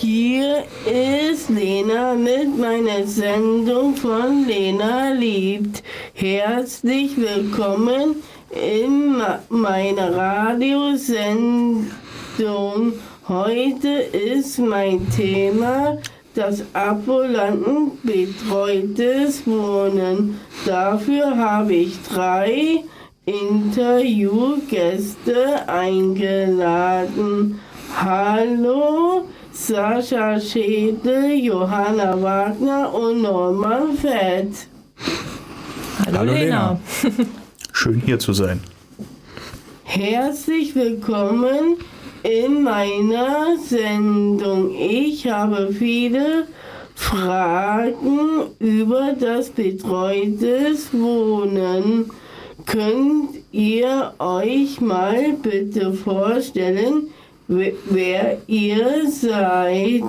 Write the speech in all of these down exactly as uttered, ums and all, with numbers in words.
Hier ist Lena mit meiner Sendung von Lena liebt. Herzlich willkommen in meiner Radiosendung. Heute ist mein Thema das ambulanten betreutes Wohnen. Dafür habe ich drei Interviewgäste eingeladen. Hallo, Sascha Schädel, Johanna Wagner und Norman Fett. Hallo, Hallo Lena. Lena. Schön hier zu sein. Herzlich willkommen in meiner Sendung. Ich habe viele Fragen über das betreutes Wohnen. Könnt ihr euch mal bitte vorstellen, wer ihr seid?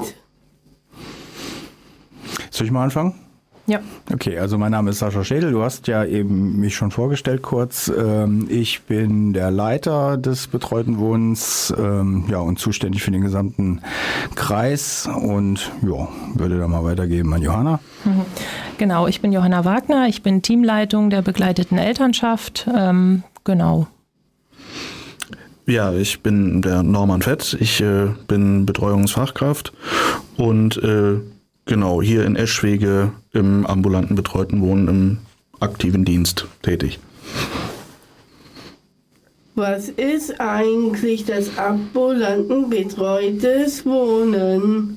Soll ich mal anfangen? Ja. Okay, also mein Name ist Sascha Schädel. Du hast ja eben mich schon vorgestellt kurz. Ich bin der Leiter des betreuten Wohnens, ja, und zuständig für den gesamten Kreis und ja, würde da mal weitergeben an Johanna. Genau, ich bin Johanna Wagner. Ich bin Teamleitung der begleiteten Elternschaft. Ähm, genau. Ja, ich bin der Norman Fett. Ich äh, bin Betreuungsfachkraft und äh, genau hier in Eschwege im ambulanten betreuten Wohnen im aktiven Dienst tätig. Was ist eigentlich das ambulanten betreutes Wohnen?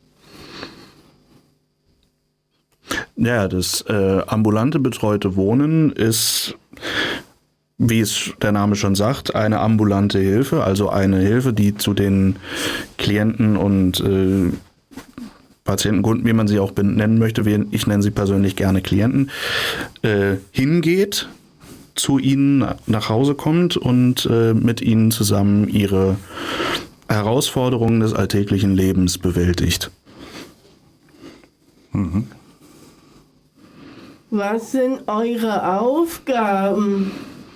Ja, das äh, ambulante betreute Wohnen ist, wie es der Name schon sagt, eine ambulante Hilfe, also eine Hilfe, die zu den Klienten und äh, Patientenkunden, wie man sie auch nennen möchte, ich nenne sie persönlich gerne Klienten, äh, hingeht, zu ihnen nach Hause kommt und äh, mit ihnen zusammen ihre Herausforderungen des alltäglichen Lebens bewältigt. Mhm. Was sind eure Aufgaben?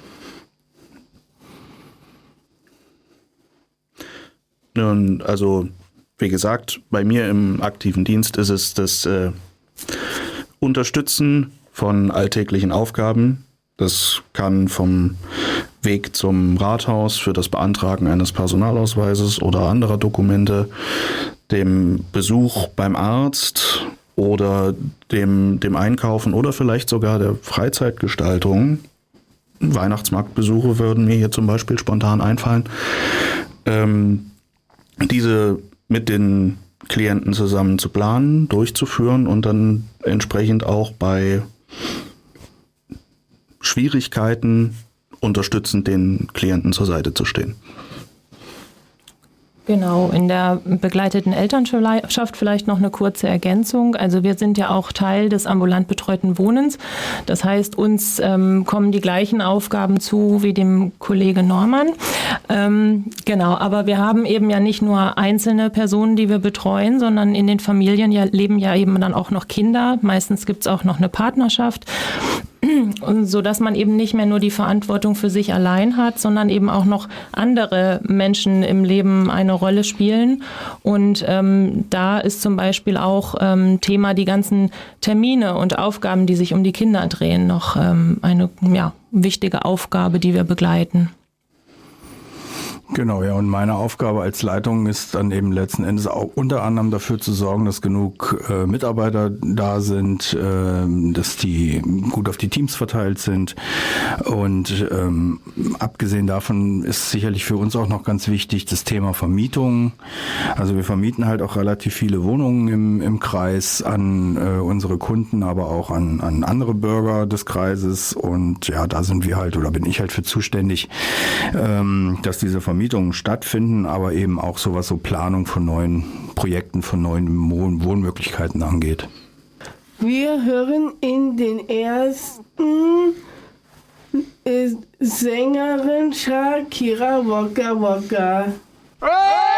Nun, also wie gesagt, bei mir im aktiven Dienst ist es das äh, Unterstützen von alltäglichen Aufgaben. Das kann vom Weg zum Rathaus für das Beantragen eines Personalausweises oder anderer Dokumente, dem Besuch beim Arzt oder dem, dem Einkaufen oder vielleicht sogar der Freizeitgestaltung. Weihnachtsmarktbesuche würden mir hier zum Beispiel spontan einfallen. Ähm, diese mit den Klienten zusammen zu planen, durchzuführen und dann entsprechend auch bei Schwierigkeiten unterstützend den Klienten zur Seite zu stehen. Genau, in der begleiteten Elternschaft vielleicht noch eine kurze Ergänzung. Also wir sind ja auch Teil des ambulant betreuten Wohnens. Das heißt, uns ähm, kommen die gleichen Aufgaben zu wie dem Kollege Norman. Ähm, genau, aber wir haben eben ja nicht nur einzelne Personen, die wir betreuen, sondern in den Familien ja, leben ja eben dann auch noch Kinder. Meistens gibt es auch noch eine Partnerschaft. Und so dass man eben nicht mehr nur die Verantwortung für sich allein hat, sondern eben auch noch andere Menschen im Leben eine Rolle spielen. Und ähm, da ist zum Beispiel auch ähm, Thema die ganzen Termine und Aufgaben, die sich um die Kinder drehen, noch ähm, eine ja, wichtige Aufgabe, die wir begleiten. Genau, ja, und meine Aufgabe als Leitung ist dann eben letzten Endes auch unter anderem dafür zu sorgen, dass genug äh, Mitarbeiter da sind, äh, dass die gut auf die Teams verteilt sind und ähm, abgesehen davon ist sicherlich für uns auch noch ganz wichtig das Thema Vermietung. Also wir vermieten halt auch relativ viele Wohnungen im, im Kreis an äh, unsere Kunden, aber auch an, an andere Bürger des Kreises und ja, da sind wir halt oder bin ich halt für zuständig, ähm, dass diese Vermietung Vermietungen stattfinden, aber eben auch sowas, so Planung von neuen Projekten, von neuen Wohn- Wohnmöglichkeiten angeht. Wir hören in den ersten Sängerin Shakira Waka Waka.